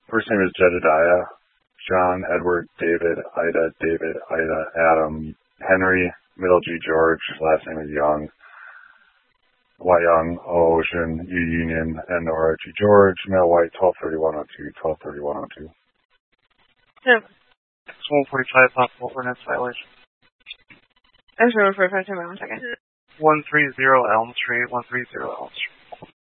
First name is Jedediah. John, Edward, David, Ida, Adam, Henry, middle G, George, last name is Young. Y Young, O Ocean, U Union, N Nora, G George, male white, 123102, 123102. Yeah. 145 possible ordinance violation. Actually, 145, 1 second. 130 Elm Street, 130 Elm Street.